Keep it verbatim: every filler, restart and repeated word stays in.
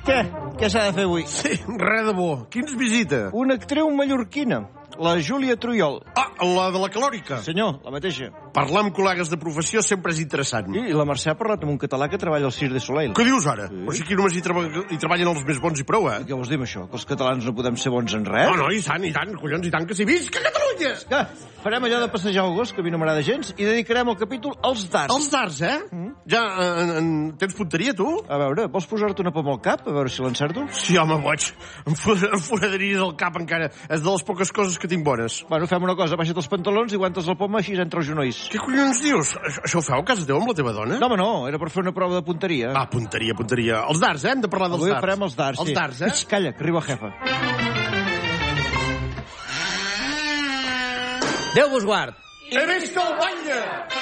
Què? Què s'ha de fer avui? Sí, res de bo. Qui ens visita? Una actriu mallorquina, la Júlia Trujol. Ah, la de la calòrica. Senyor, la mateixa. Parlar amb col·legues de professió sempre és interessant. I la Mercè ha parlat amb un català que treballa al Cirque du Soleil. Què dius ara? Sí. Però si aquí només hi, treba... hi treballen els més bons i prou, eh? I què vols dir amb això? Que els catalans no podem ser bons en res? No, no, i tant, i tant, collons, i tant que sí. Visca Catalunya! Que farem allò de passejar el gos, que a mi no m'agrada gens, i dedicarem el capítol als dards. Els dards, eh? Mm. Ja, en, en... tens punteria, tu? A veure, vols posar-te una poma al cap? A veure si l'encerto? Sí, home, boig. Em, em foradaries el cap encara. És de les poques coses que tinc bones. Bueno, fem una cosa, baixa't els pantalons i aguantes la poma així entre els genolls. Què collons dius? Això, això ho feu a casa teu amb la teva dona? No, home, no, era per fer una prova de punteria. Ah, punteria, punteria. Els dards, eh? Hem de parlar dels Avui dards. farem els dards, els sí. dards, eh? Ix, calla, que arriba el jefe. Déu vos guard. He vist el batlle!